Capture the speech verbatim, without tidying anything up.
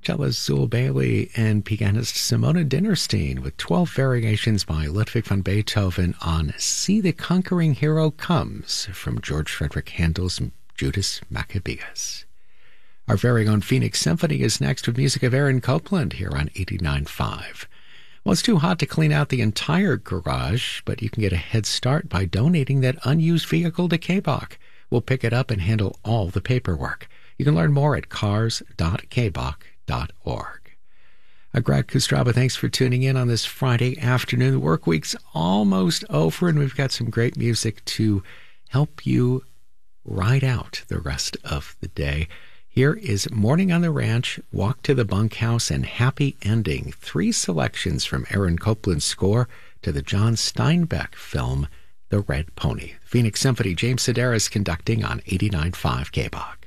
Cellist Zool Bailey and pianist Simona Dinnerstein with twelve variations by Ludwig van Beethoven on See the Conquering Hero Comes from George Frederick Handel's Judas Maccabeus. Our very own Phoenix Symphony is next with music of Aaron Copland here on eighty-nine point five. Well, it's too hot to clean out the entire garage, but you can get a head start by donating that unused vehicle to K B O C. We'll pick it up and handle all the paperwork. You can learn more at cars dot k b o c dot org. I'm Greg Kustraba. Thanks for tuning in on this Friday afternoon. The work week's almost over, and we've got some great music to help you ride out the rest of the day. Here is Morning on the Ranch, Walk to the Bunkhouse, and Happy Ending. Three selections from Aaron Copland's score to the John Steinbeck film, The Red Pony. Phoenix Symphony, James Sedaris conducting on eighty-nine point five K B O C.